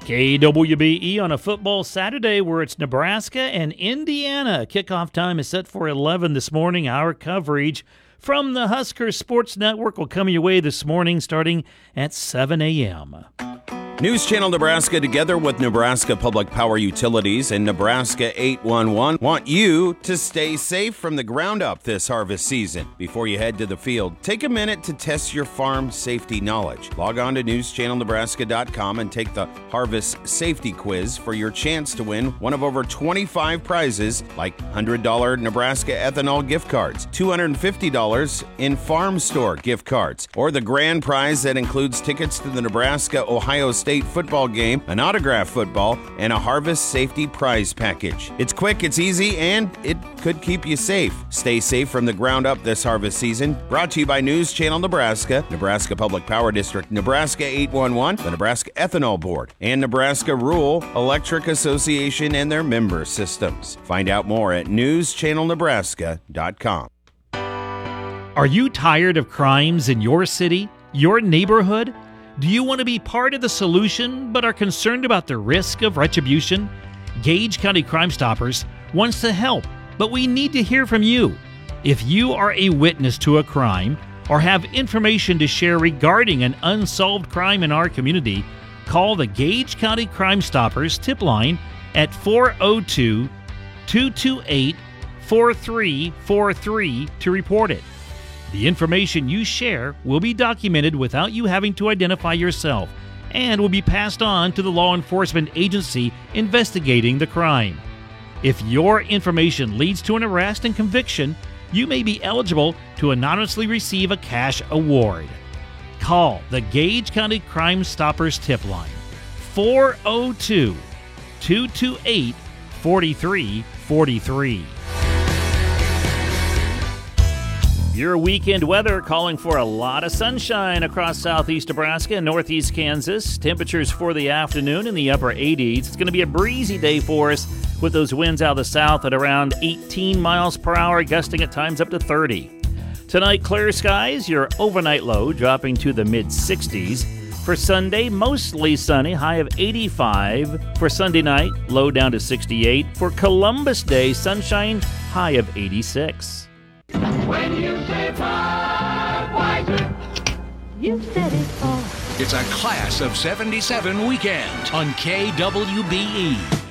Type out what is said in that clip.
KWBE on a football Saturday where it's Nebraska and Indiana. Kickoff time is set for 11 this morning. Our coverage from the Husker Sports Network will come your way this morning starting at 7 a.m. News Channel Nebraska, together with Nebraska Public Power Utilities and Nebraska 811, want you to stay safe from the ground up this harvest season. Before you head to the field, take a minute to test your farm safety knowledge. Log on to newschannelnebraska.com and take the Harvest Safety Quiz for your chance to win one of over 25 prizes like $100 Nebraska ethanol gift cards, $250 in farm store gift cards, or the grand prize that includes tickets to the Nebraska-Ohio State football game, an autographed football, and a Harvest Safety Prize package. It's quick, it's easy, and it could keep you safe. Stay safe from the ground up this harvest season. Brought to you by News Channel Nebraska, Nebraska Public Power District, Nebraska 811, the Nebraska Ethanol Board, and Nebraska Rural Electric Association and their member systems. Find out more at newschannelnebraska.com. Are you tired of crimes in your city, your neighborhood? Do you want to be part of the solution but are concerned about the risk of retribution? Gage County Crime Stoppers wants to help, but we need to hear from you. If you are a witness to a crime or have information to share regarding an unsolved crime in our community, call the Gage County Crime Stoppers tip line at 402-228-4343 to report it. The information you share will be documented without you having to identify yourself and will be passed on to the law enforcement agency investigating the crime. If your information leads to an arrest and conviction, you may be eligible to anonymously receive a cash award. Call the Gage County Crime Stoppers tip line, 402-228-4343. Your weekend weather calling for a lot of sunshine across southeast Nebraska and northeast Kansas. Temperatures for the afternoon in the upper 80s. It's going to be a breezy day for us with those winds out of the south at around 18 miles per hour, gusting at times up to 30. Tonight, clear skies, your overnight low dropping to the mid-60s. For Sunday, mostly sunny, high of 85. For Sunday night, low down to 68. For Columbus Day, sunshine, high of 86. When you say Budweiser, you said it all. It's a Class of 77 weekend on KWBE.